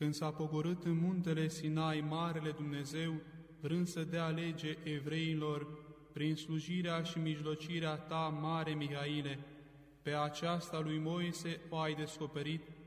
Când s-a pogorât în muntele Sinai Marele Dumnezeu, vrând să dea lege evreilor, prin slujirea și mijlocirea ta, mare Mihaile, pe aceasta lui Moise o ai descoperit